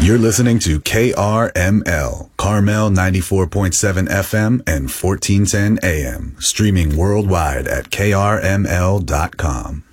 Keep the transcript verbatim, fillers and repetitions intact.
You're listening to K R M L, Carmel ninety-four point seven F M and fourteen ten A M, streaming worldwide at K R M L dot com.